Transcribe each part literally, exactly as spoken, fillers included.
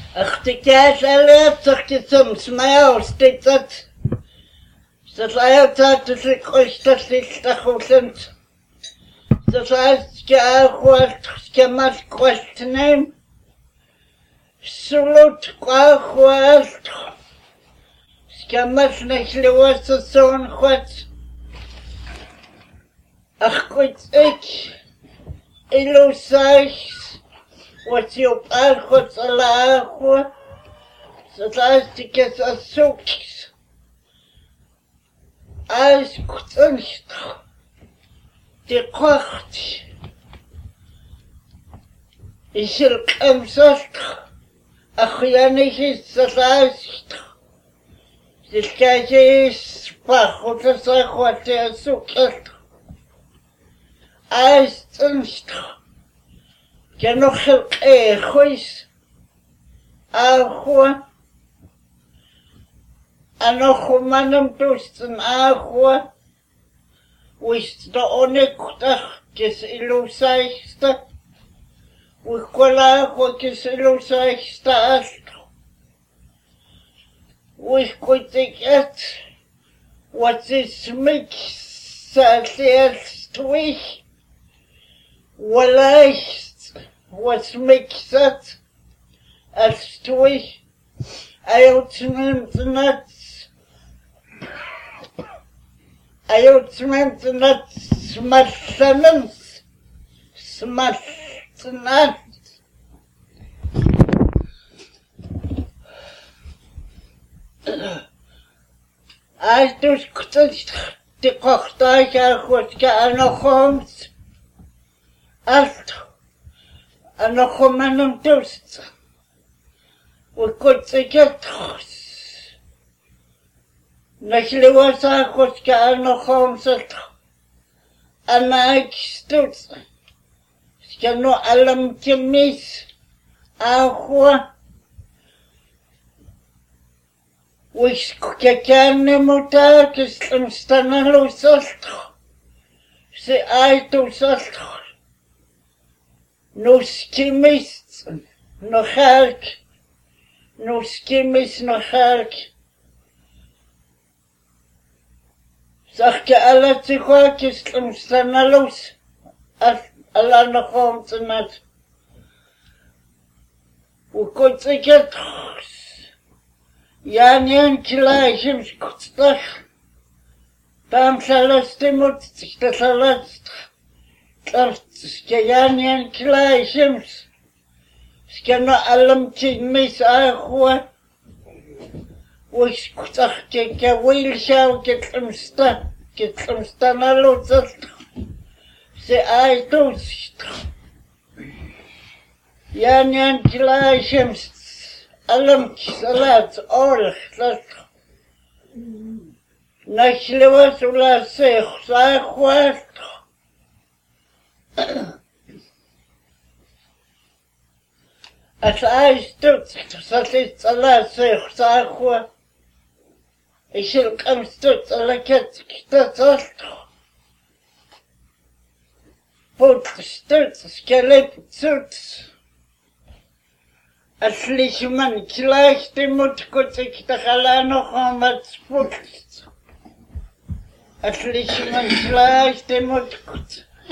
Ach, die Kerle sagt die zum Smile, steht das. Das heißt, dass ich euch das nicht sind. Das heißt, ich auch ich mal Quest nehmen. Salut, Quest. Ich kann mich nicht los, so ein Quest. Ach gut, ich. Ich los euch. Was ich auf Alkohol allein. Das heißt, ich es ersucht. Alles gut nicht. Die kocht. Ich will kein Sost. Ach ja, nicht ist das heißt. Das Gleiche ist Fach und das auch was der sucht. Alles nicht. Ja, noch ein Huis. Auch. Noch um meinem Dusten auch. Wo ist da ohne gedacht, das Illuseichste. Wo ich kolla, wo das Illuseichste ist. Wo ich gut jetzt, was ist mich, als erst durch. Vielleicht, was mich sagt, als durch. Als nimmt nicht. Als nimmt nicht smaschenen. Smaschenen. Als du es die kocht euch auch was gar noch kommt. Als du noch kommen und tust. Und gut sich jetzt. Nicht los auch was gar noch kommt. An euch stutz. Ich kann nur allem gemäß. Auch wo ich gerne Mutter gestimmt dann los ist. Sie alt aus ist. Nur skimmis noch halk. Nur skimmis noch halk. Sag ja alle zu hoch gestimmt dann los. Alle noch kommt nicht. Wo kommt sich jetzt? Ja, nie gleich im Schutztag. Tam szalesty móc sich das alles. Das ja nie gleich im. Ich kann nur allem gegen mich auch. Wo ich gesagt, ich will schau, geht im Stadt, geht im Stadt los. Sie alt aus. Ja, nie gleich im. Allem salat, orch, das. Началось у нас их захват. А знаешь, тут, кстати, у нас их захват. Еще конституция лакет, кто-то. Вот, что, скелет, тут. Als man gleich die Mutter sich doch allein noch einmal sputzt. Als man gleich die Mutter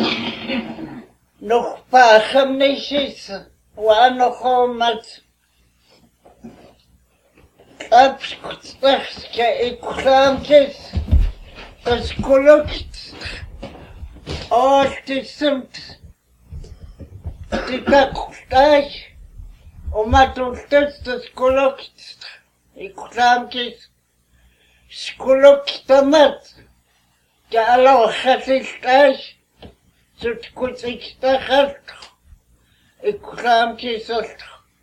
noch Pachen nicht ist, war noch einmal abskutzt, das geekrankt ist, das Kollukt, oh, die sind, die Kacksteich, und man unterstützt das Kollokt. Ich glaube, das Kollokt damit. Der Allah hat sich gleich, so gut ich da hat. Ich glaube, das ist.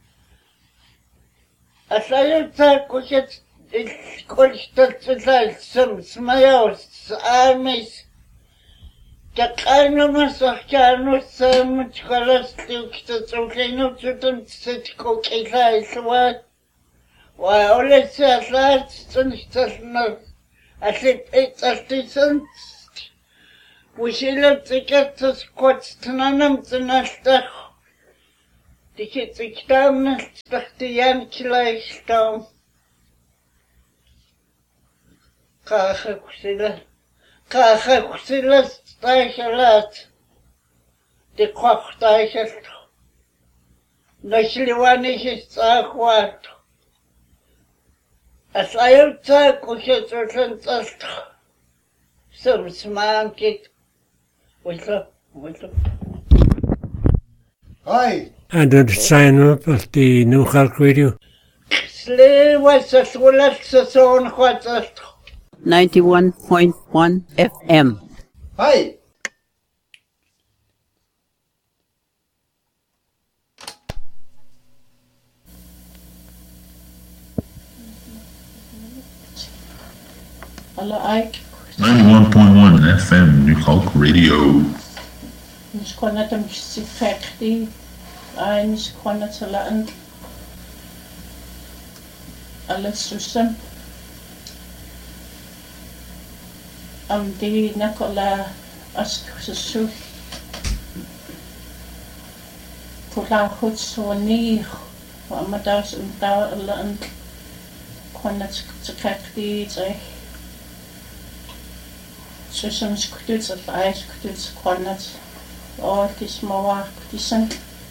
Also jetzt sag ich jetzt, ich konnte das sagen, zum Smaus, Amis. Der keine muss auch gar nicht sein, mit Scholastik, das auch nicht zu dem Zitko gleich war. Weil alles sehr leid, und das noch, als ich etwas die sind, wo ich letztlich das kurz zu einem Sinnerstach, Die geht sich dann, doch die Jan gleich da. Kache kusila, kache kusila staichelat. Die kochteichelt. Ночливаних ist захват. А свою церковь сейчас очень часто. Сам сманкит. Вышло, вышло. Hi. And then sign up at the New York Radio. Слева со сволочца сон хватает. ninety-one point one F M. Hi. Alle Ike. ninety-one point one F M, New York Radio. Mis kon net om te vechten. Ai, mis kon net te laten. Alles zusammen. Am die nakola as kusu. Kula goed so nie. Wa madas om daar laten. Kon net te vechten, zeg. Så som skulle til at skulle til Grønland og de små de sådan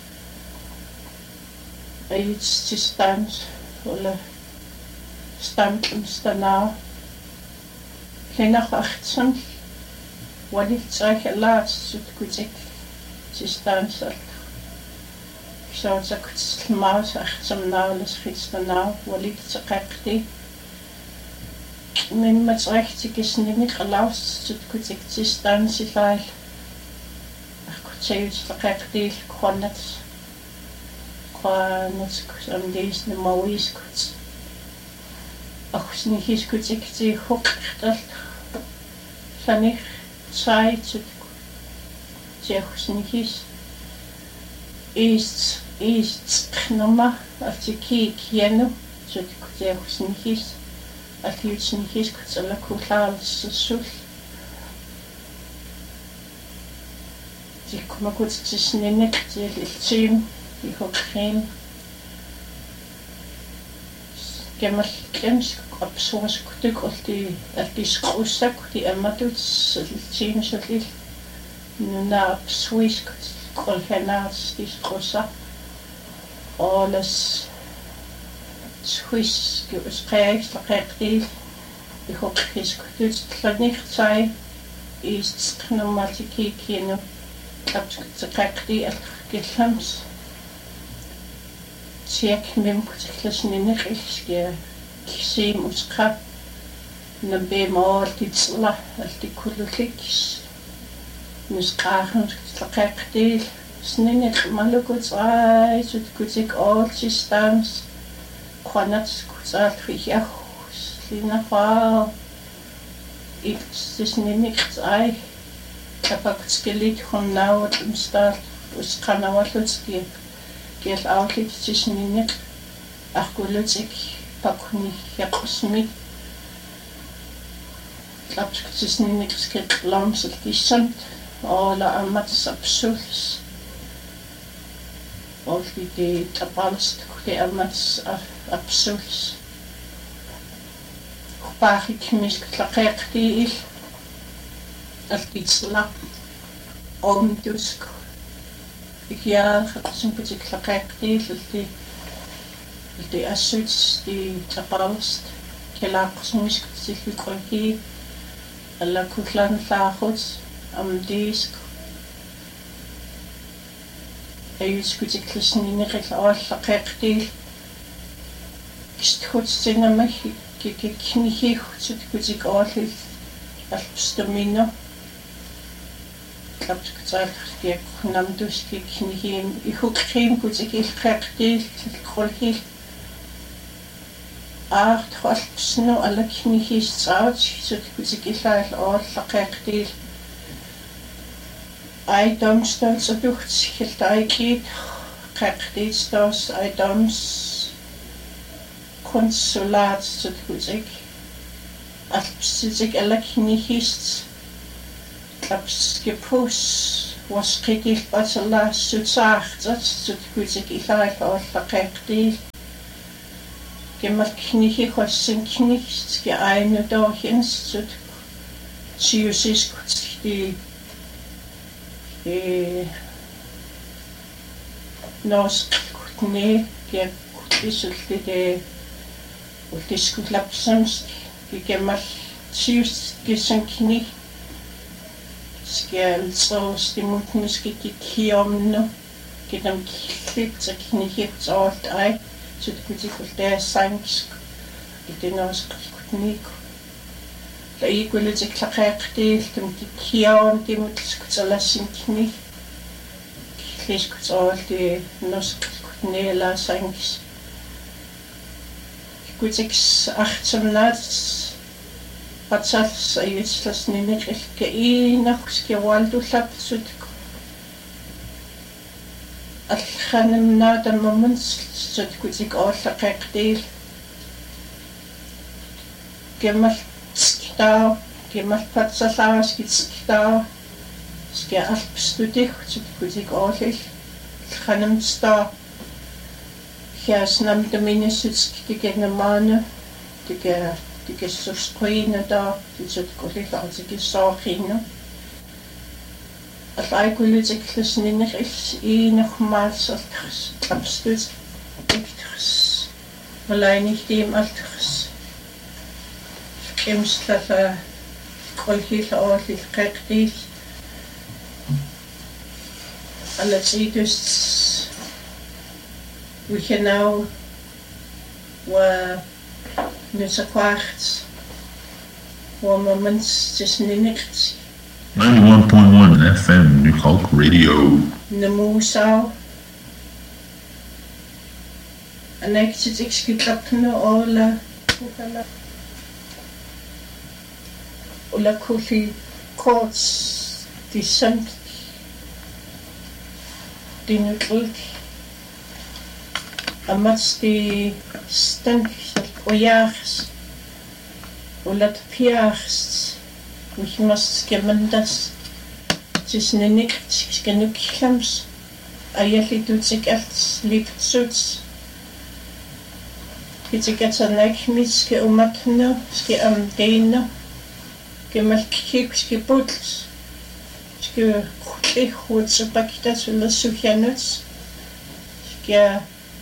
et til stand eller stand stand kleiner achtsom hvor det så ikke lader så kunne ikke til stand så så så kunne meget achtsom navles fritstand nav hvor det så rigtigt. Men met recht is niet gelaufen, het goed ik te staan zit wel. Ik goed zeggen dat ik deel gewoon net, gewoon net aan deze de mooie is goed. Als niet is goed ik te goed dat, dan ik zei het, zeg als niet is, is is genomen als ik kijk hier nu, zo ik zeg als niet is. At the utsin his kutsala kuhlal sul. Die kuma kuts tisninik die litsim die hokrem. Gemal kems absoas kutuk of die at die skrusak die amaduts litsim sul. Na absois kolhenas die skrusa. Alles Swiss gesprek verrektig. Ik hoop dat het het niet zijn. Is normaal te kijken. Dat het verrektig het gelams. Check mem kutlas niet echt. Zie moet gaan. Dan ben maar dit la die kulukjes. Dus graag verrektig. Snel maar goed uit. Het goed ik altijd staan. Grønlands kulturelt jeg slinder fra et snedigt ej kapaktskelit hun lavet en start uskanawalutski gel outlet snedigt akulutsik pakuni yakusmi kapsnedigt sket lamsel disant ola amats absuls og det tabalst det amats absuls. Waar ik miskelijk die als iets la om dus ik ja het is een beetje gelijk die die die assuits die tabalst kelaks miskelijk hier alla kutlan faagot am disk is goed ik dus niet echt al gelijk die is goed zijn maar ik ik niet heel goed goed ik altijd als stamina ik heb gezegd ik nam dus ik niet geen ik ook geen goed ik heel graag die kwaliteit ah het snel alle knieën zout zo goed ik heel graag al graag die I don't stand so ducht het eigenlijk graag die stas I don't consulaat zo goed ik als ik alle knieën heb gepost wasqikil patalassutaartat sutkutik ilaaqaallaqeqtiil gemmalknihikossin knihski ainutorhinsut siusiskutsti e noskutni kiakutisullide ultiskutlapsams gemmal siuskissan knih skal så stimulmuske kikiomno gedam klip så knihit alt ej så det kunne få der sansk i den også kunne der I kunne lidt klare dem kiom dem skulle lade sin knih klisk så det norsk kunne la sanks kunne ikke achtemnat Patsas ayutslas ninikilke inaqski waldullapsutku alkhanimna damamans sutkutik ollaqeqtiil gemmal sktaa gemmal patsalaaski sktaa ski alpstudik sutkutik ollil alkhanimstaa hiasnam dominisutskitigenamane tiga Det kan så skrine der, det så går lidt altså det så griner. At jeg kunne lidt klassen ind i nok meget så absolut ikke. Allein nicht dem alters. Kemst der kolhil ordentligt rigtigt. Alle sidst we can now were Nessa kwart hvor moments tisninigt ninety-one point one F M New Hulk Radio. Namusau Annexit exkitlapno ola ola ola kofi courts descent dinutult amats de stank Ojaars, olat piars, mich must gemendas, tis nenik, skenuklams, ayali dutsik als lipsuts. Hitigat a nekmis ke umatno, ske amdeno, gemalkik, ske budls, ske kutli hutsupakitas ulla sukjanuts, ske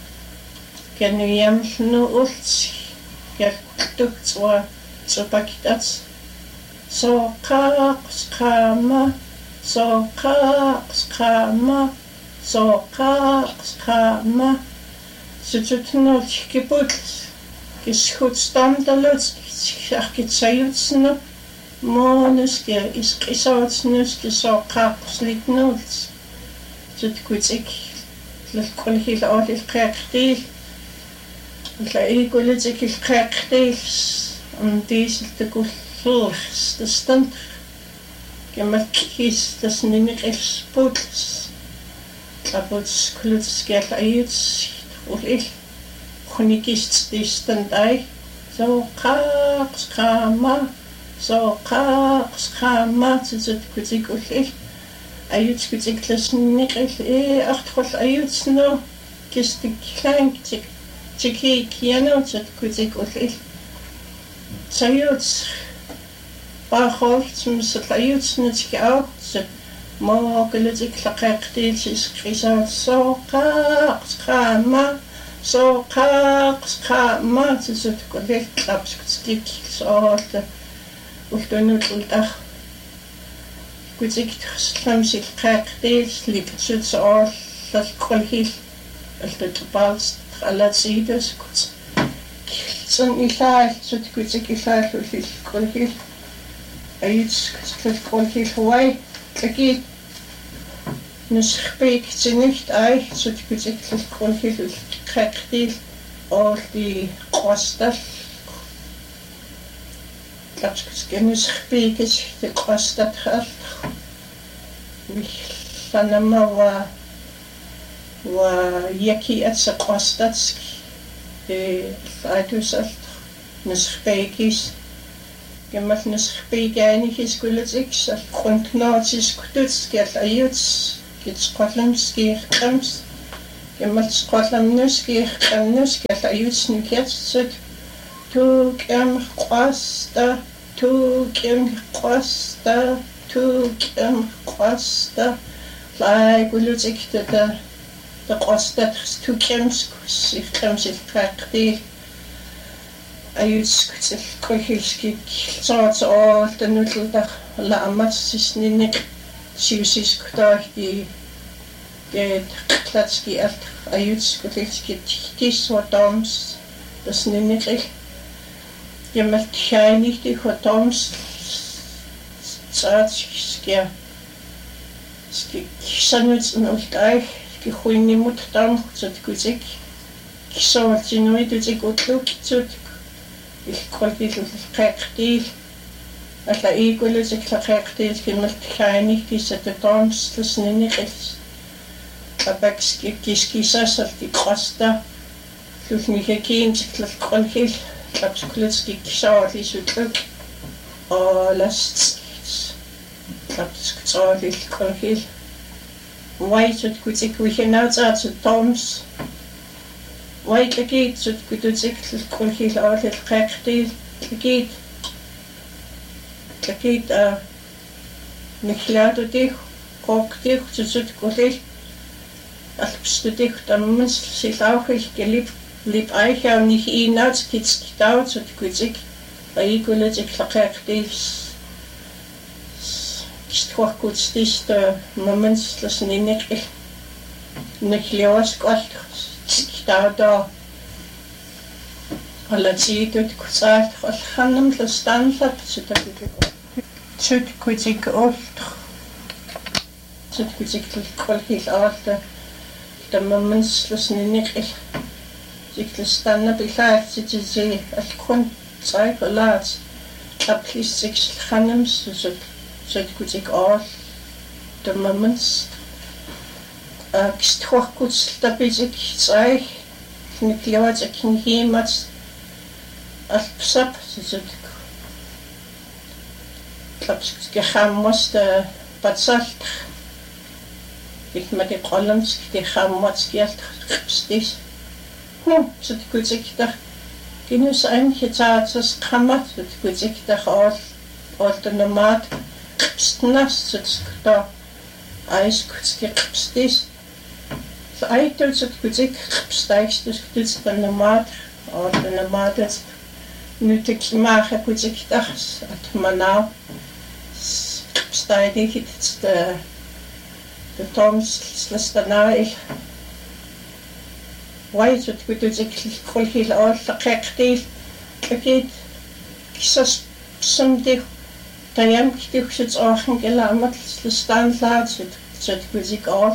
genuyamno ults. Gertukt or so pakitats so kaks kama so kaks kama so kaks kama sututno skiput gishut standalots architsayutsno monus ge is isautsnus ge so kaks litnots sutkutik lkolhil ordil qaqtil La equalitic is practice on deze te kultuurs de stand gemakis das nimmer exports aber skluts geld ayuts of ich chronikist de stand ai so kaks kama so kaks kama zit kutik of ich ayuts kutik das nimmer eh acht ayuts no kistik klein tik Tiki kiano zat kutik ulil. Sayuts bachofts mislayuts nitki out zat mo gelitik laqaqtil iskrisat so qaqs qama so qaqs qama zat kulik klaps kutik so ultunut ultach kutik slamsil qaqtil liptsut so lal kolhil altutbals alla sidor som i llall so ti gwytig i llall wrth i gwrhil eid gwytig gwrhil Hawaii agi nes chbeig ti nicht ai so ti gwytig gwrhil wrth cregdil o'r di chwastall glas gwytig nes chbeig ys di chwastall chall mich llan yma wa ويكي أتسقستاتسك فايتوسالت نسخبيكيس Gemmalnes Beigani his Gulazix, a Grundnotis Kututs, get a youths, get Scotlandski comes, Gemmal Scotlandnuski, Camnus, get a youths and gets it, two gem quasta, two gem quasta, two gem quasta, like Guluzik the the quasta, two gems, if comes if practically. Ayuts kolhilski saats all the nutulda la amat sisninik siusis kutahti get klatski alt ayuts kolhilski tis hotoms das ninik jemal tjainig di hotoms saats skia ski sanuts nultai ki huini muttam zut kuzik kisol tinui duzik utluk zut il kolkil qeqtil alla igulus qeqtil kimal khani kisat toms tsnini khis abakski kiskisas alti qasta lusmike kin tkl kolkil abskulski kishawli sutluk alas absktsali kolkil waitet kutik wihinat at toms Wait a gate, so good to take the colchil out of Cracktail. The gate, the gate, uh, Niclado dich, Cock dich, so good colchil. Als du dich dann musst sich auch ich geliebt, lieb euch auch nicht ihn als Kids gedauert, so gut sich. Bei Igule sich Cracktail. Ist hoch gut, ist der Moment, das nicht nicht los, Gott. Stauda alla tidut kusat khanam tstanfat sutakut sut kutik oft sut kutik kolhil arta tamamens lusninik siklestanna bilat sitzi alkun tsay kolat aplis sik khanam sut sut kutik art tamamens Gsthoch gut stabizik tsay mit liwat akin himat alpsap zut klaps gekhamos de patsalt ik met de kolms de khamos geld stis hm zut kuzik da kinus ein hitatsas khamat zut kuzik da al autonomat stnas zut da eis kuzik stis Aitul zut kuzik stijgt dus dit van de maat of de maat het nu te maken kuzik dags het manau stijgt het de de toms slechts daarna ik Why zut kuzik kolhil al fakaktil het kisas someday tayam kitik zut achen gelamat staan laat zut zut kuzik al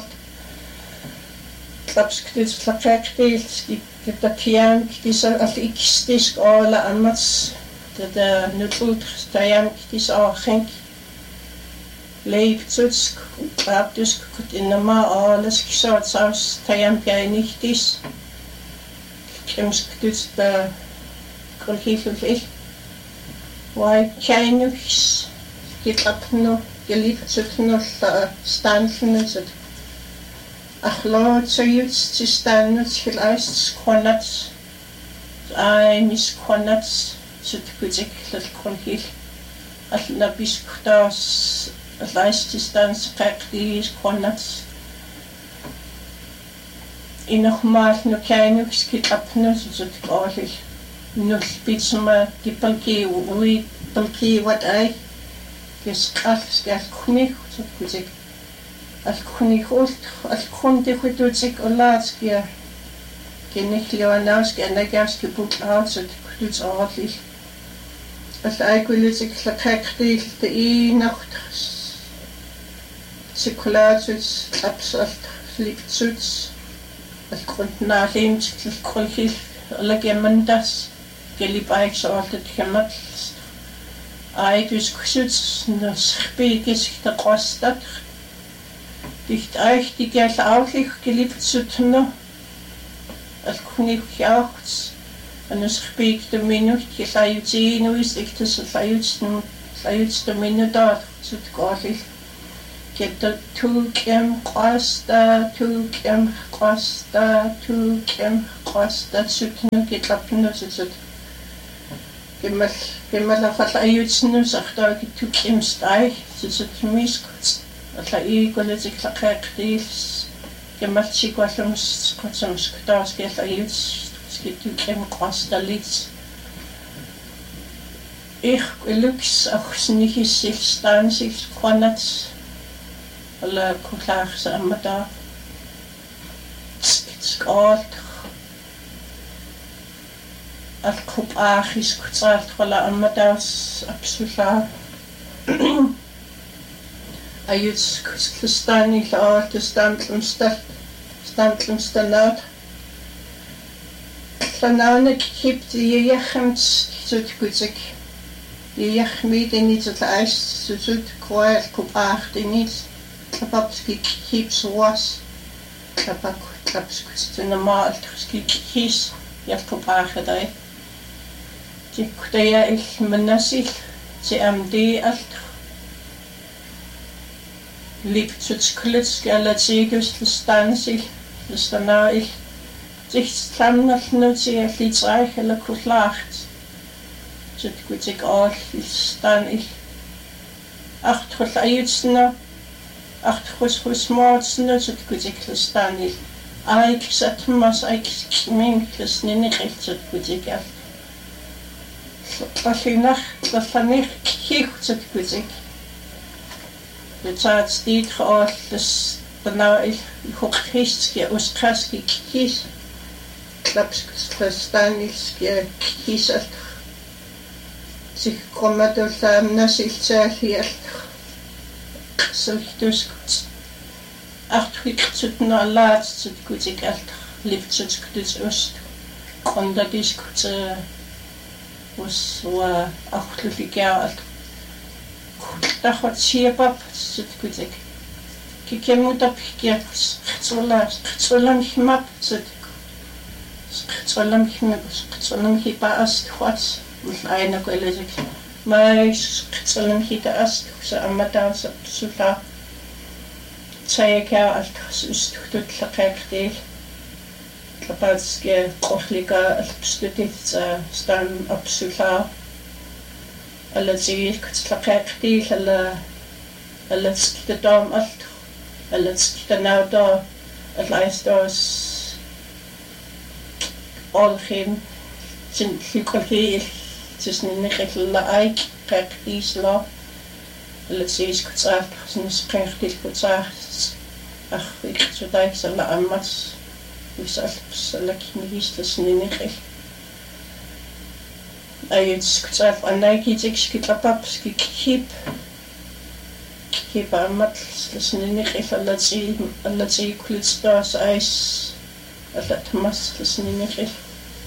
Lapskut flakaktil skip the pian kis af ikistisk alla amats de nutult stayam kis achen leeft zuts abdus kut in de ma alles kisat saus tayam pian nicht is kims kut de kolhifel why kainus git up no gelieft zut no stanfen zut Ach Lord, so youths to stand with your eyes quanats, I miss quanats, so to kuzik, little conhil, at nabis kutas, at least to stand spectis quanats. Inoch maat no kainux kit apnus, so to kohil, no spitsma, dipalki, we palki what I, yes, alf skat kunik, so to kuzik. Alkunik ult, alkundi kutuzik olatski, genikliwanauski, anagaski buklaatset, kututs aarlig. Al aikulizik lakaktil te i nacht, sikulaatsuts, absalt, liptsuts, alkuntnaalimts, kolhil, alagemandas, gelibaik saaltet gematls. Aidus kusuts, noskbegis, te kostat, Dicht euch die Geld auch geliebt zu tun, als König jauchzt, анусерпиик тамминут килааютигинуис иктас лаюутсну лаюутстаминутаат суткоолил кетта туукэм қаста туукэм қаста туукэм қаста сутну китлапнусут кеммал кеммалафал аюутснус артаа китуукэм стай сутмискут алла ииколатиклақаақтиилс кеммалсикуаллумс қутсамс кутааскиалла аюутс скитуукэм қасталит их лукс ахснихиссилстаансил қанат alla kuklaarsa ammata skalt al kup aachis kutsaalt wala ammatas absoluta ayuts kustani laat standlumstal standlumstalat Lananek gibt die Jachemt zu kutsik die Jachmid in niet het ijs zu zoet kwaad kup acht in niet Klapapski keeps was Klapak klapskus in de maal ski kies Jakob aangedij Die kudaya il menasil Ti M D alt Liep tot klutsk alla tigus stansil Stana il Zich stamnal nu ti allit reich eller kuslacht Tot kutik al stan il Acht hol ayutsna Acht hos hos maatsen tot kutik stan il Aik satmas aik min klusnini tot kutik al Pashinach tafanich kich tot kutik De taat stiet geal dus daarna ik hoek gistje os kraski kies Klaps verstaan is je kies al Zich komen door samen zichzelf hier Zo dus Acht ik tot na laat tot goed ik al liefd tot goed oost En dat is goed was wa acht ik jaar al Dat wordt sierpap tot goed ik Kijk je moet op je zolang zolang je map tot zolang je zolang je pas wat Eine Quelle mas zolang je de as zo amataan zo zo la zei ik ja als is het lekkerder Klapatske kochliga studit staan op zola alle zie ik het lekkerder alle alle de dam al alle de nou daar het lijst dus al geen zijn psychologie tussen niet echt laik kijk isla alle zie ik het zaak zijn spreekt dit goed zaak ach ik zo dat ik zal amas dus als lekker niet tussen niet echt ayuts kutsaaf anaki ik skip pap skip keep keep amat tussen niet echt alle zie alle zie klutstaas ijs dat mas tussen niet echt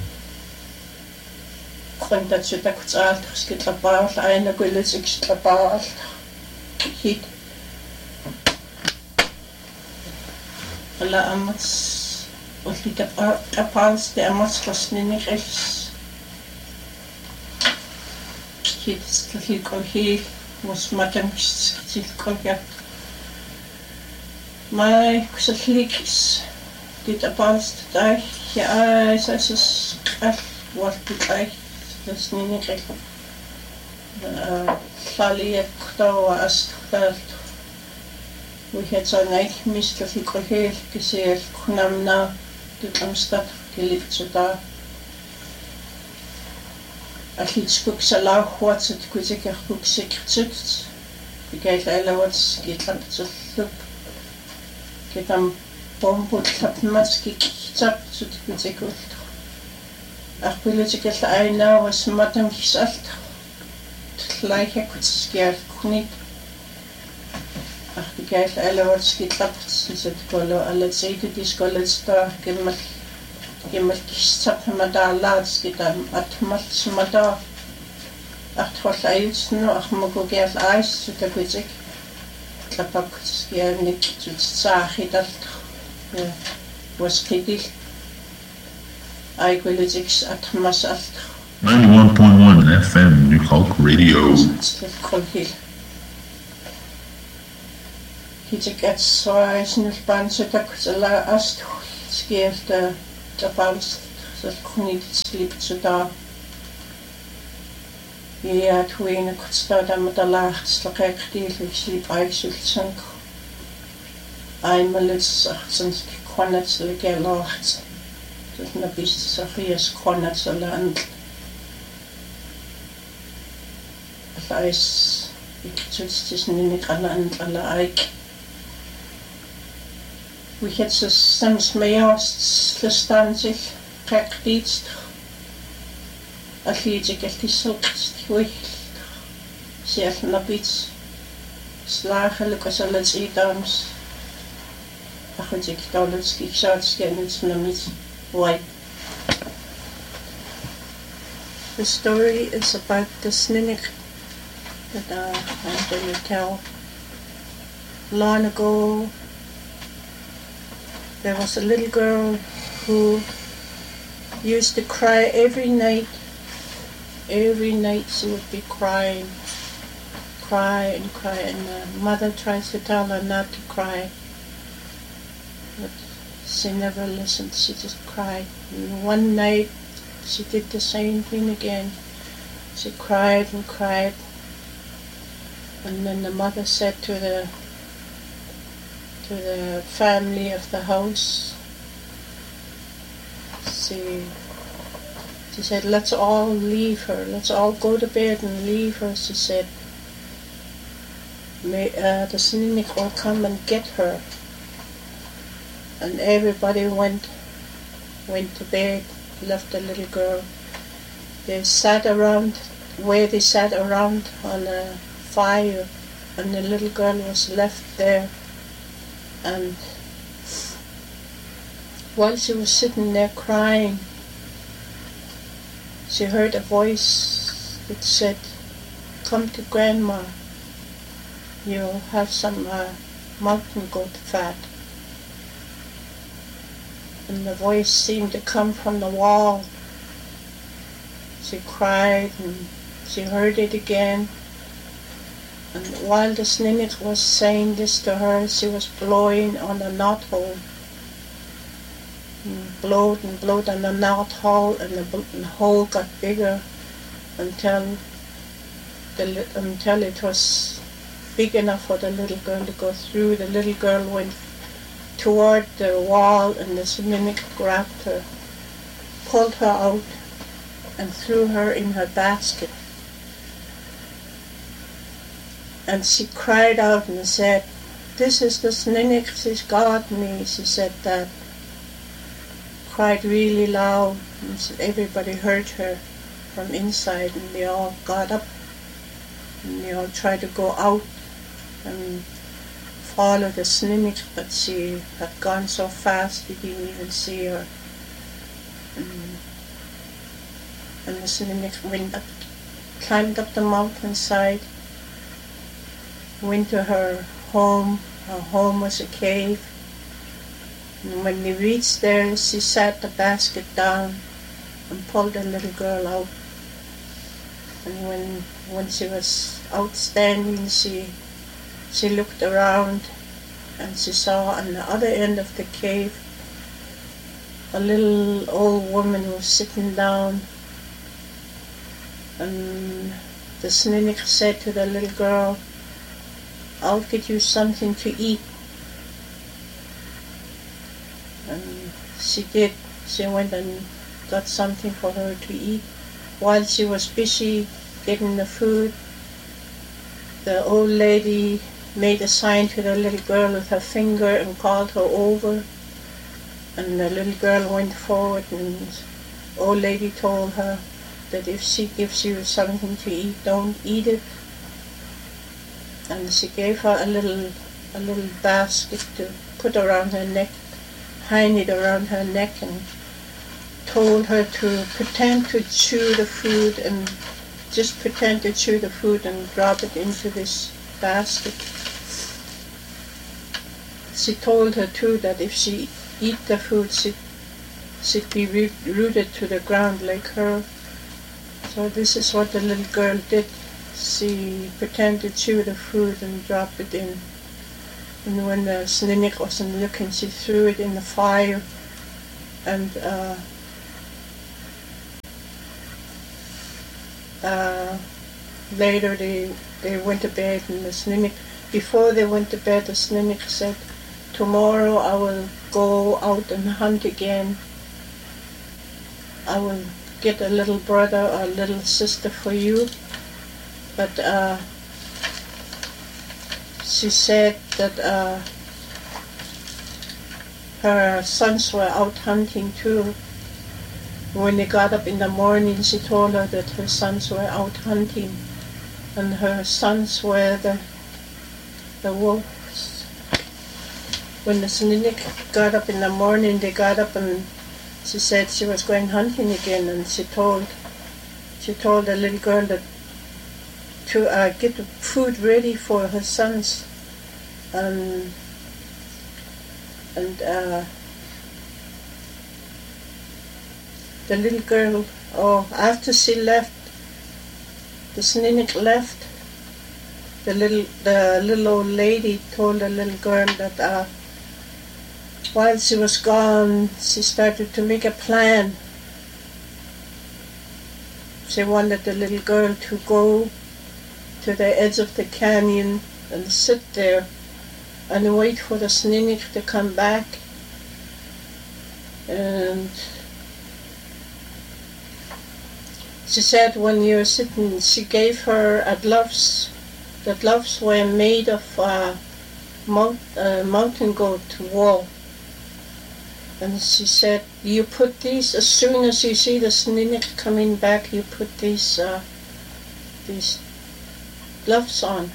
Grund dazu da kurz alt es geht dabei eine Gülle sich dabei hit alla amats und die kapals der amats was nicht rechts hit das hier hier muss man dann sich kommen mai kusliks dit apals da ja es ist was gleich Das is niet echt. Sali kto as dat. We het zo niet mis dat ik heel gezegd knam na de Amstad geliefd zo daar. Als iets boek zal ook wat het goed ik er boek zeker zit. Ik kijk alle wat ik heb zo loop. Ik dan bombo klap maski tap zo goed ik goed. Ach political aina was madam kisalt gleiche kutskeer knip ach die geif alle wat skitlap sit kolo alle zeide die skolets daar gemal gemal kistap mada laat skitam atmal smada ach tholait no ach mogo geif ais so te kutsik klapak skier nik tut saag dat was kidil Aigwilitiks atmas alt ninety-one point one F M New Hulk Radio. kolhil. Hitik at soaisnul bansutak sala ast skielta tapals så kunit slip suda. Ja, tuina kutstada matalah slaqaqtil slip aisultsank. Aimalits sansk kwanat legelocht. Dat na bis safias kwanat saland. Is tussen alla alla aik. We had so stems meast verstaan zich praktisch. Als je je echt is zo goed. Zelf na iets slagelijk als alles idams. Ach ik dat het ik zou het schijnen na iets. Why? The story is about the snake that uh, I'm going to tell. Long ago, there was a little girl who used to cry every night. Every night she would be crying, cry and cry, and the mother tries to tell her not to cry, but she never listened. She just cried. And one night, she did the same thing again. She cried and cried. And then the mother said to the to the family of the house, she, she said, let's all leave her. Let's all go to bed and leave her, she said. May, uh, the snake will come and get her. And everybody went went to bed, left the little girl. They sat around where they sat around on a fire, and the little girl was left there. And while she was sitting there crying, she heard a voice that said, come to Grandma, you'll have some uh, mountain goat fat. And the voice seemed to come from the wall. She cried and she heard it again. And while the snake was saying this to her, she was blowing on the knothole. And blowed and blowed on the knothole, and the, the hole got bigger until the, until it was big enough for the little girl to go through. The little girl went toward the wall, and the snake grabbed her, pulled her out, and threw her in her basket. And she cried out and said, this is the snake, she's got me. She said that. Cried really loud, and everybody heard her from inside, and they all got up, and they all tried to go out and follow the snake, but she had gone so fast they didn't even see her. And, and the snake went up, climbed up the mountainside, went to her home. Her home was a cave. And when they reached there, she sat the basket down and pulled the little girl out. And when when she was outstanding, she she looked around, and she saw on the other end of the cave a little old woman was sitting down. And the snake said to the little girl, I'll get you something to eat. And she did. She went and got something for her to eat. While she was busy getting the food, the old lady made a sign to the little girl with her finger and called her over. And the little girl went forward, and the old lady told her that if she gives you something to eat, don't eat it. And she gave her a little a little basket to put around her neck, hang it around her neck, and told her to pretend to chew the food, and just pretend to chew the food and drop it into this basket. She told her too that if she eat the food, she she'd be root, rooted to the ground like her. So this is what the little girl did. She pretended to chew the food and drop it in. And when the Sninik wasn't looking, she threw it in the fire. And uh, uh, later they they went to bed, and the Sninik, before they went to bed, the Sninik said, tomorrow I will go out and hunt again. I will get a little brother or a little sister for you. But uh, she said that uh, her sons were out hunting too. When they got up in the morning, she told her that her sons were out hunting, and her sons were the the wolves. When the Sninik got up in the morning, they got up and she said she was going hunting again, and she told she told the little girl that to uh, get the food ready for her sons, um, and uh, the little girl, oh, after she left, the Sninik left, the little the little old lady told the little girl that uh, while she was gone, she started to make a plan. She wanted the little girl to go to the edge of the canyon and sit there and wait for the Sninik to come back. And she said when you're sitting, she gave her a gloves. The gloves were made of uh, mount, uh, mountain goat wool. And she said, you put these, as soon as you see the Sninik coming back, you put these uh, these gloves on.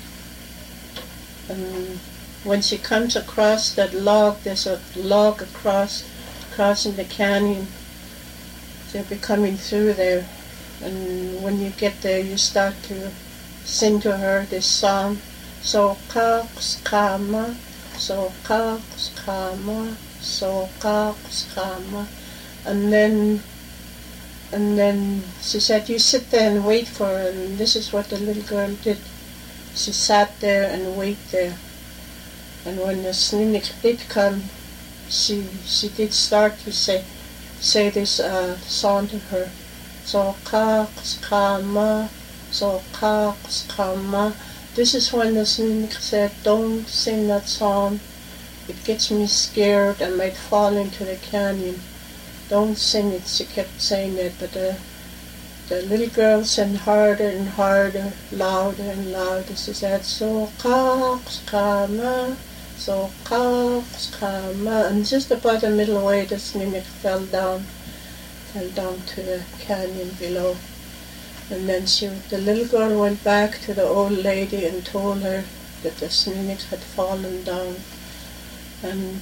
And when she comes across that log, there's a log across, crossing the canyon. They'll be coming through there. And when you get there, you start to sing to her this song. So kaks kama, so kaks kama, so kaks kama. And then and then she said, you sit there and wait for her. And this is what the little girl did. She sat there and waited there. And when the Sninik did come, she she did start to say say this uh, song to her. So kaks kama, so kaks kama. This is when the Sninik said, don't sing that song. It gets me scared. I might fall into the canyon. Don't sing it. She kept saying that, but the the little girl sang harder and harder, louder and louder. She said, so kaks kama, so kaks kama. And just about the middle way, the Sninik fell down, fell down to the canyon below. And then she, the little girl went back to the old lady and told her that the Sninik had fallen down. And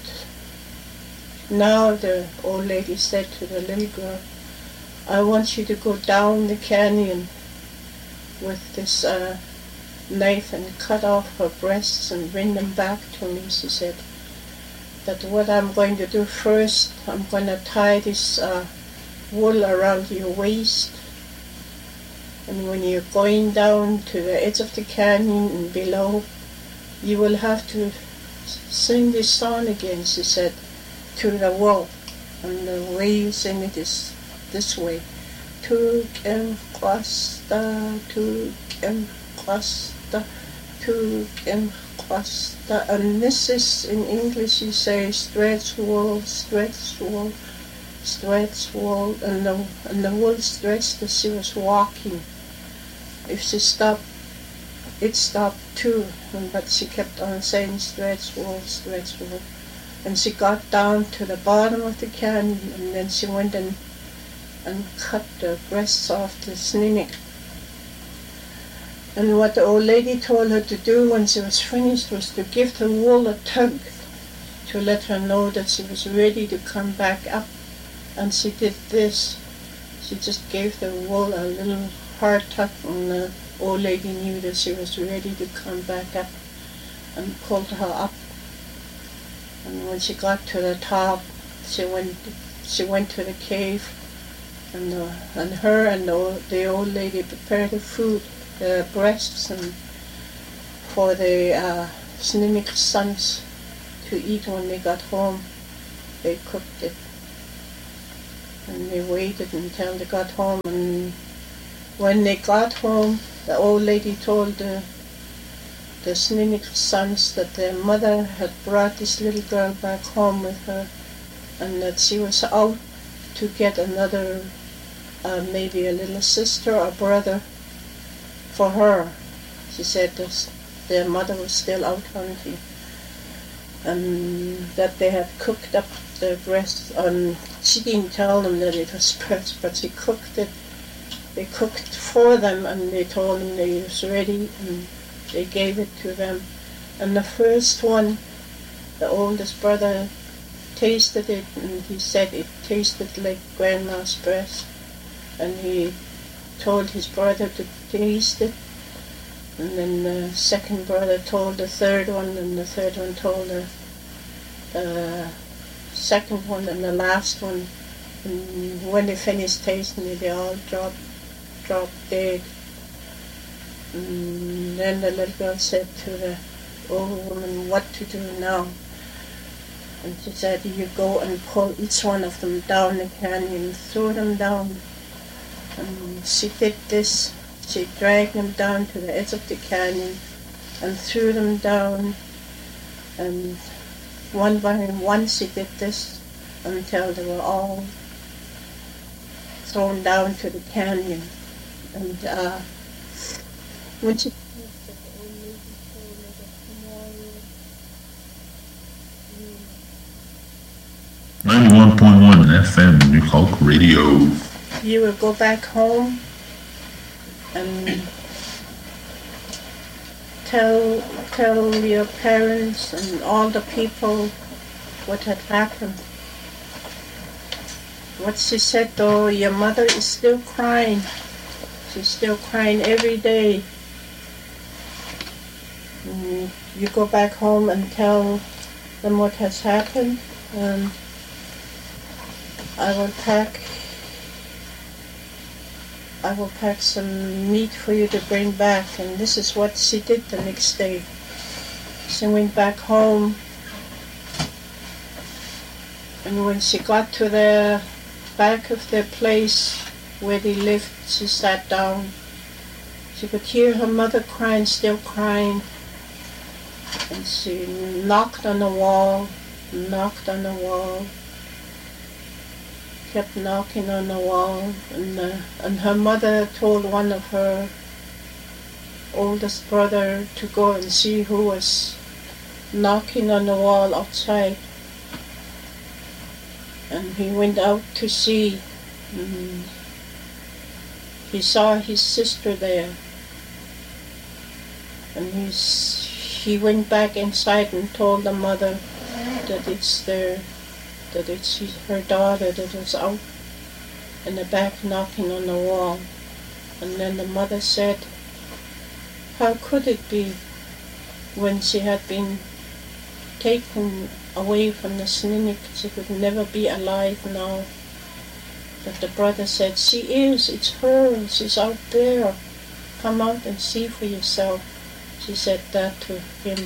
now the old lady said to the little girl, I want you to go down the canyon with this uh, knife and cut off her breasts and bring them back to me. She said that what I'm going to do first, I'm going to tie this uh, wool around your waist, and when you're going down to the edge of the canyon and below, you will have to sing this song again, she said, to the wool. And the way you sing it is this way. Tuk em kwasta, tuk em kwasta, tuk em kwasta. And this is, in English you say, stretch wool, stretch wool, stretch wool. And the, and the wool stretched as she was walking. If she stopped, it stopped too. But she kept on saying, stretch wool, stretch wool. And she got down to the bottom of the canyon, and then she went and and cut the breasts off the Sninik. And what the old lady told her to do when she was finished was to give the wool a tug to let her know that she was ready to come back up. And she did this. She just gave the wool a little hard tug, and the old lady knew that she was ready to come back up, and pulled her up. And when she got to the top, she went she went to the cave, and uh, and her and the old, the old lady prepared the food, the breasts, and for the uh, Snuney's sons to eat when they got home. They cooked it, and they waited until they got home. And when they got home, the old lady told the the Snuney's sons that their mother had brought this little girl back home with her, and that she was out to get another, uh, maybe a little sister or brother for her. She said this, their mother was still out hunting, and that they had cooked up the breast. And she didn't tell them that it was breast, but she cooked it. They cooked for them, and they told them that it was ready, and they gave it to them. And the first one, the oldest brother, tasted it, and he said it tasted like Grandma's breast. And he told his brother to taste it. And then the second brother told the third one, and the third one told the, the second one, and the last one. And when they finished tasting it, they all dropped, dropped dead. And then the little girl said to the old woman, what to do now? And she said, you go and pull each one of them down the canyon, throw them down. And she did this. She dragged them down to the edge of the canyon and threw them down. And one by one she did this until they were all thrown down to the canyon. And uh, when she ninety-one point one F M New Hulk Radio. you will go back home and tell tell your parents and all the people what had happened. What she said though, your mother is still crying. She's still crying every day. And you go back home and tell them what has happened, and I will pack I will pack some meat for you to bring back. And this is what she did the next day. She went back home, and when she got to the back of the place where they lived, she sat down. She could hear her mother crying, still crying. And she knocked on the wall, knocked on the wall, kept knocking on the wall. And, uh, and her mother told one of her oldest brother to go and see who was knocking on the wall outside. And he went out to see. And he saw his sister there. And he's, he went back inside and told the mother that it's their, that it's his, her daughter that was out in the back knocking on the wall. And then the mother said, how could it be when she had been taken away from the Snuney, she could never be alive now? But the brother said, she is, it's her, she's out there. Come out and see for yourself. She said that to him.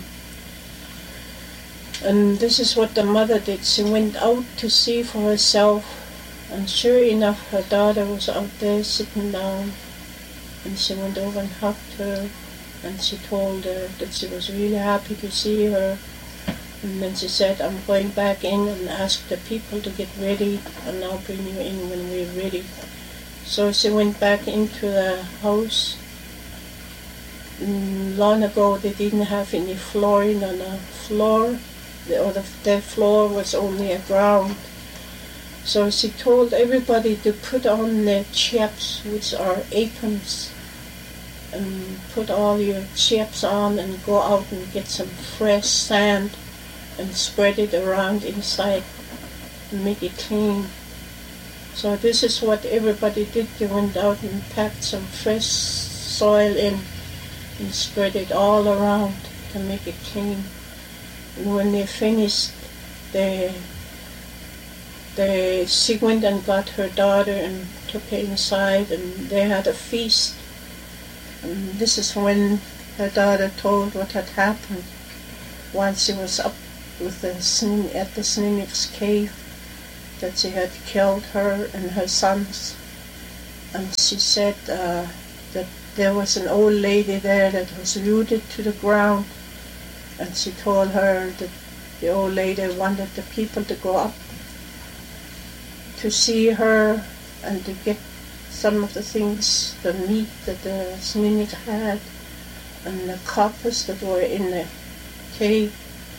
And this is what the mother did. She went out to see for herself, and sure enough, her daughter was out there sitting down. And she went over and hugged her, and she told her that she was really happy to see her. And then she said, I'm going back in and ask the people to get ready, and I'll bring you in when we're ready. So she went back into the house. Mm, long ago they didn't have any flooring on the floor, the, or the, the floor was only a ground. So she told everybody to put on their chaps, which are aprons, and put all your chaps on and go out and get some fresh sand and spread it around inside and make it clean. So this is what everybody did. They went out and packed some fresh soil in and spread it all around to make it clean. And when they finished, they they, she went and got her daughter and took her inside, and they had a feast. And this is when her daughter told what had happened while she was up with the Snin- at the Sninik's cave, that she had killed her and her sons. And she said uh, that there was an old lady there that was rooted to the ground, and she told her that the old lady wanted the people to go up to see her and to get some of the things, the meat that the Sninik had and the coppers that were in the cave.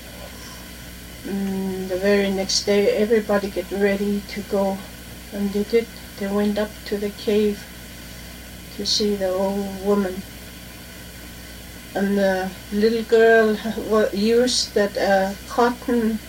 And the very next day everybody get ready to go, and they did. They went up to the cave to see the old woman. And the little girl used that uh, cotton,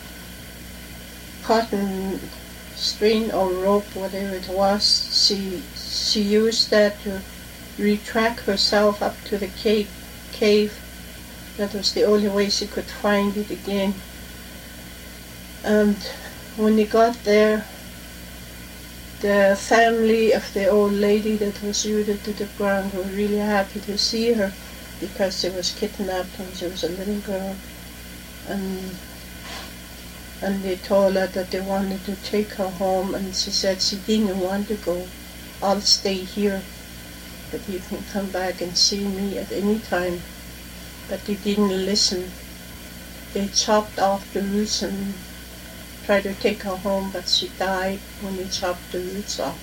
cotton string or rope, whatever it was. She she used that to retract herself up to the cave. Cave. That was the only way she could find it again. And when they got there, the family of the old lady that was rooted to the ground were really happy to see her, because she was kidnapped when she was a little girl. And and they told her that they wanted to take her home, and she said she didn't want to go. I'll stay here, but you can come back and see me at any time. But they didn't listen. They chopped off the roots and tried to take her home, but she died when they chopped the roots off.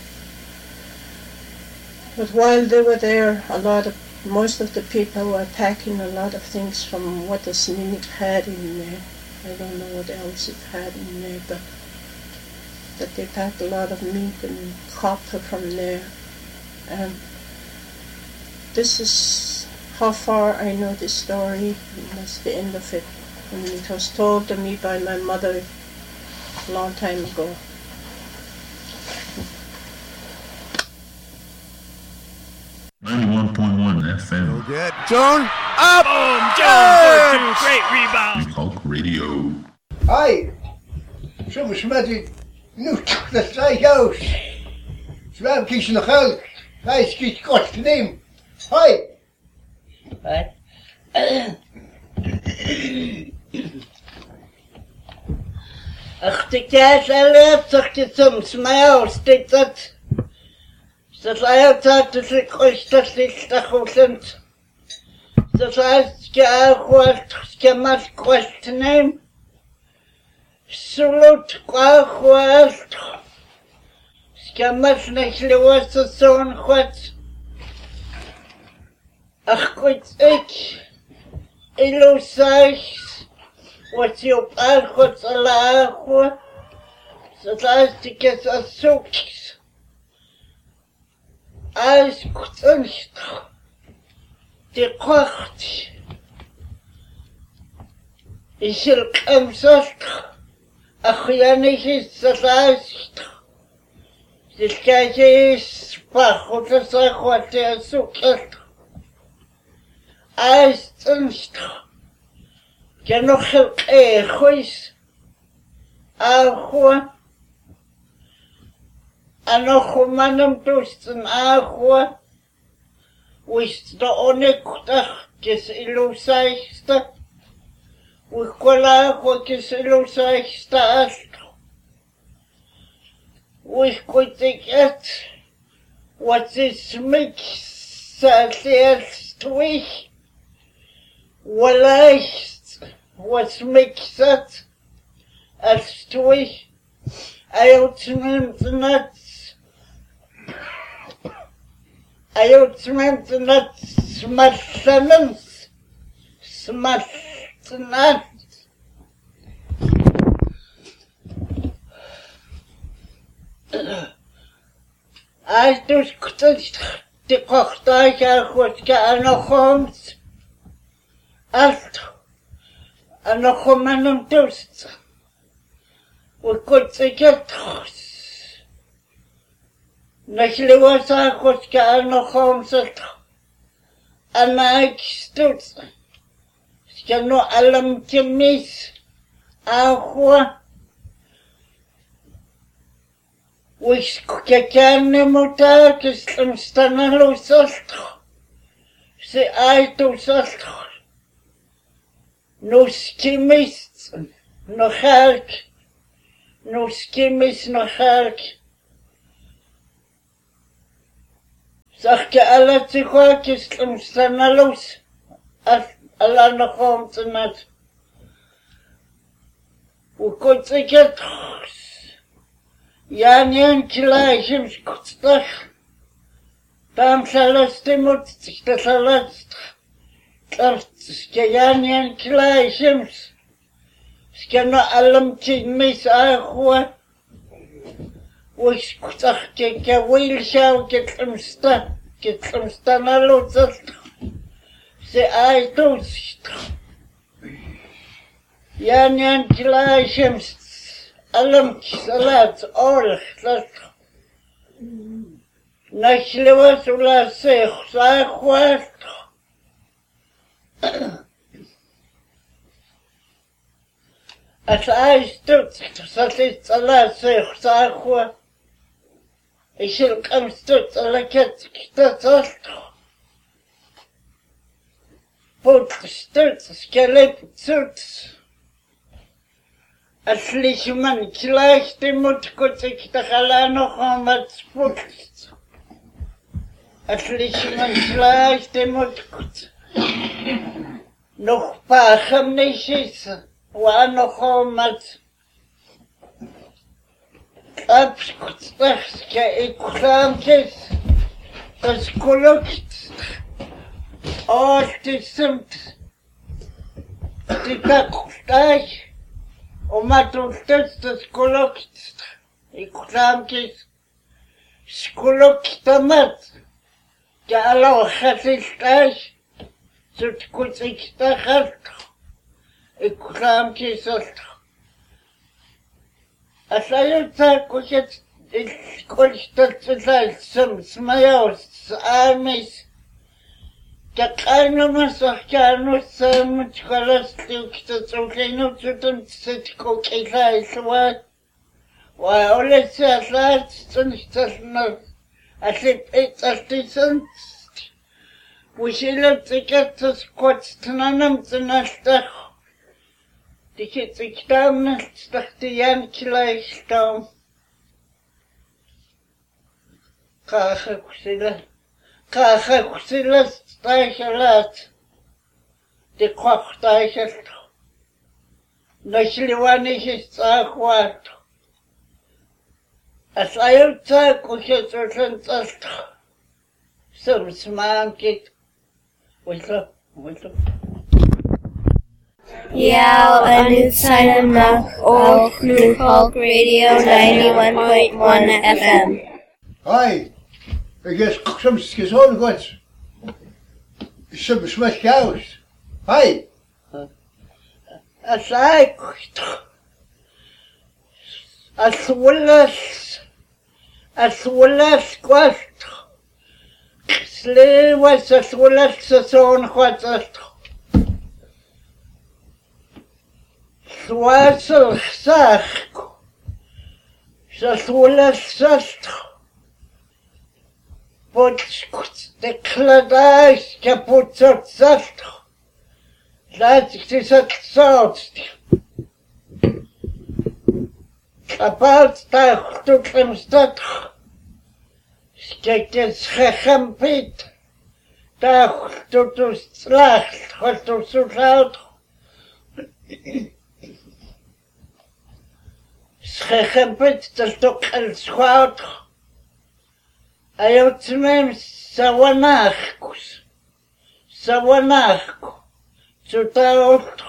But while they were there, a lot of, most of the people were packing a lot of things from what the Sninik had in there. I don't know what else it had in there, but that they packed a lot of meat and copper from there. And this is how far I know this story, and that's the end of it. And it was told to me by my mother a long time ago. ninety-one point one F M. Go get Joan up! Boom! Jones for two. Great rebound. New Hulk Radio. Hi! Zo met die nu dat zij juist. Zwaar kies nog geld. Hij is kies kort te nemen. Hi! Wat? Ach, de kaas erlebt zich je soms mij aus, dit dat. Dat altijd dat ik ooit dat is dat goed. Dat heißt, ja, wat je maar kort te nemen. Salut, kwart. Скамаш нахлёваться сон хоть. Ах, хоть эк. Илусайс. Вот ёп архот салаху. Сатастике сасукис. Айс кутаншт. Ти кохт. Ишил камсашт. Охуянный сатастик. Здесь есть пахота захватия сукет. Айстенст. Я нохил эхойс. Ахуа. А нохуманом тустен ахуа. Уист до онекутах кис илусайста. Уикола кис илусайста аст. We could get what is mixed as twig. Well, what's mixed as twig. I ultimate nuts. I ultimate nuts. Smash lemons. Smash nuts. I just couldn't the cocktail I was getting a homes. Alt and a woman and dust. We could get Nashli was I was getting a homes and I stood. You know, alam to miss. Ahua. Uiskukakaannimutaa kislamstanaluusaltru. Se aituusaltru. Nuskimis nohalk. Nuskimis nohalk. Sahke alatsiqua kislamstanaluus. Alla noqomtnat. Ukotsikat. Janjan kilaishim skutstach. Tam salastimut stalast. Ske janjan kilaishim. Skena alam kimis ahua. Uskutach ke ke wilshau kitlamsta. Kitlamsta nalutsast. Se aitus. Janjan kilaishim. Alam salat all that Nashlewa sula se khwa As I stood salit salat se khwa Ishil kam stood salaket kitasalt Put stood skelep suits Aslich man gleich dem Mut kurz ich da alle noch einmal sputzt. Aslich man gleich dem Mut kurz. Noch pachem nicht ist, war noch einmal. Abs kurz das ich kram ist. Das Kolokt. Oh, das sind die Kakustach. Oma tultes das kolokt. Ik kramkis. Skoloktamat. Ja Allah khatistas. Zut kutiktas. Ik kramkis ot. Asayta kuchet ik kolstat sam smayos amis. Какая масахкану сам чхаластик цуклину цутун цитко кайсва ва олеса лат цунстасна асип эцастисан вушила цикатс котстнанам цнастах дикет циктам стахтиян килайстам каха кусила каха кусила Стайхелат, de kwachtaichet, nashliwanich tsahwat. As ayutsa kuchetsulent some smankit. What's what's Yeah, a new sign of Mouth Old New Hulk Radio ninety-one point one F M. Hi, I guess some skizon got. Some smash cows. Hi. As I as well as as well as quite slave was as well as the son what that Swassel Sach as well as that But the kladais kaput zat. Laat ik dit het zout. Kapalt daar tot hem stad. Kijk eens gegampit. Daar tot de slag. Wat tot zo zout. Gegampit dat toch een schout. Ayotmem sawanachkus. Sawanachku. Zuta otro.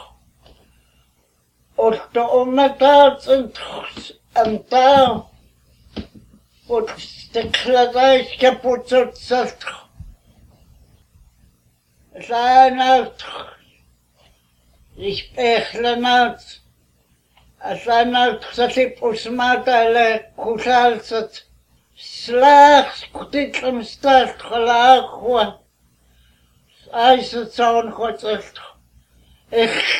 Otro ometats en anta. Ot de kladais kaput zot zastro. Zijn uit. Ich echle naut. Zijn uit. Zatip usmata le kusalzat. Slag skutitlam start gelaakhwa. Ais het zo'n godsecht. Ik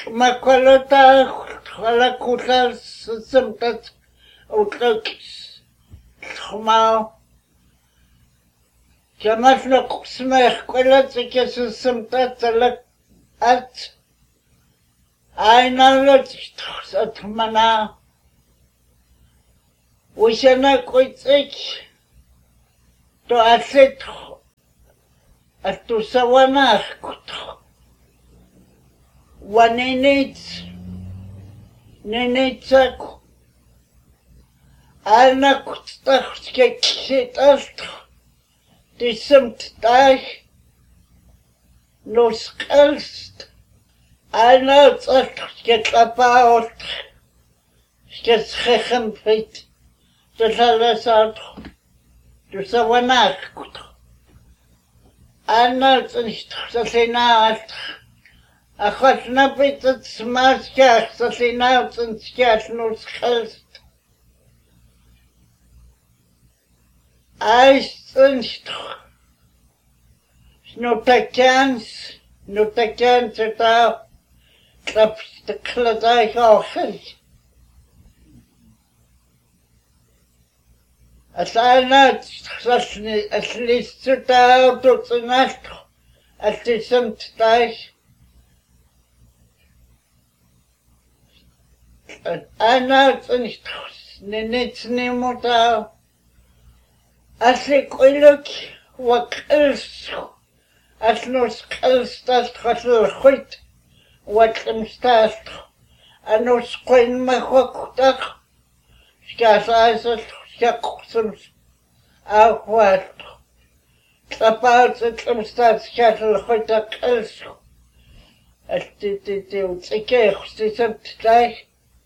makwalota gelakutas simtat uitlukis. Tchmau. Jamafno kusmech kwelat ikesum tatalak at. I know that at mana. We shall not quit it. To asset at to sawana. One in it. Nenetsak. Alna kutstach shit astro. Disemt dag. No skalst. Alna tsach get about. Get schechem pit. The salasat. To sawanach. Alna tsach a chod na bit het smaskach, dat hij nou zijn skach nog schelst. Eis een stok. Snotakans, notakans het al. Klaps de kladai ochend. Als hij nou, als liefst het al tot zijn nacht. Als hij zijn thuis. Ana nicht nicht nimota asikoiluk wakels asnos kelstas khasl khut wakemstas anos qoin makhoktak skasas skaksum awat kapals kemstas khasl khutak els atiti utike khustisat tay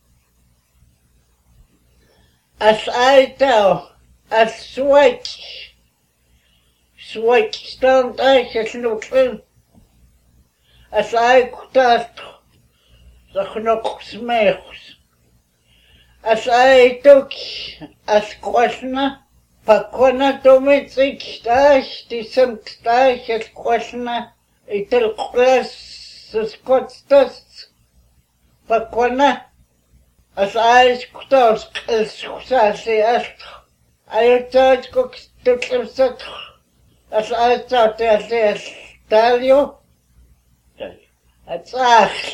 As I tell, as switch, switch stand I get looking. As I could the knock smells. As I took, as questioner, Pakona domestic dash, decent dash, as questioner, it'll class the Scots dust. Pakona. As I scooters, as Sassy asked, I thought cooks took him set. As I thought, as I tell you, it's asked.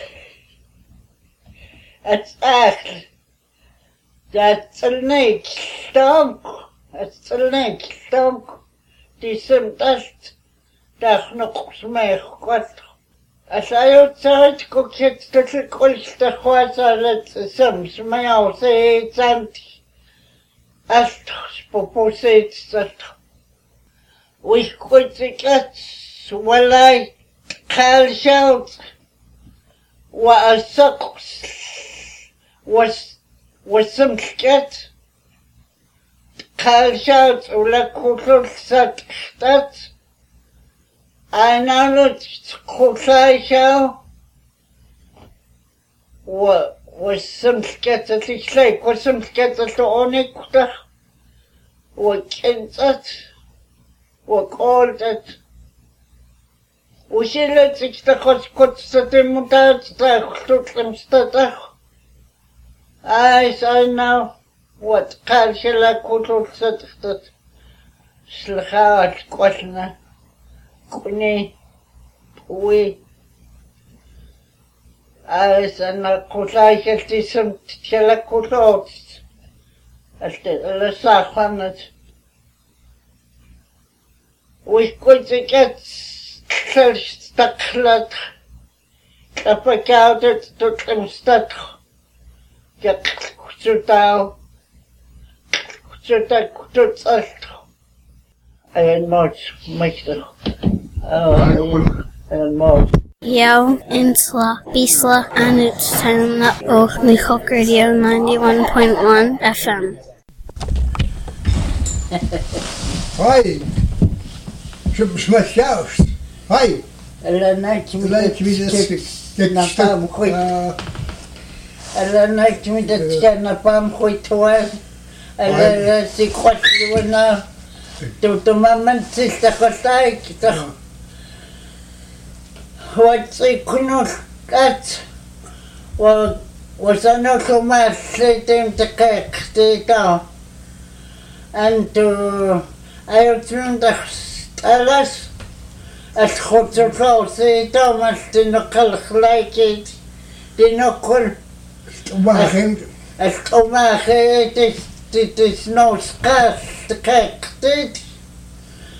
It's asked. That's a neck stomp. It's a neck stomp. Decent dust. That's no smell. What? As I outside cook it to the coast the horse let some smell say it's empty. As proposed that we could get well I call shout what a sucks was was some scat call shout or la cook sat that I know that Kosai was was some sketches like was some sketches to only what can that what called that we see let's it's the hot cuts that they mutat took them stutter. I say now what Kalshela could set that Slahat question. Kuni, we, as an acusai heltism telecutos, as the Lasahanet. We could get stuck that Capacouted to them stuck. Get to down, to that to salt. I am not master. Oh, and more. Yo, Insla, Bisla, and it's time up oh, Newhawk Radio ninety-one point one F M. Hi. Щоб смачався. Hi. Але навіть ми Навіть це на пам хоч. Але навіть ми це на пам хоч твоє. Але си хоч вона. То момент це хватає, то What's a cat? Well, was I not so much them to catch the down? and to I turned the stars as hotter close Thomas did not call like it did not call as Thomas it is it is no scarce the cake did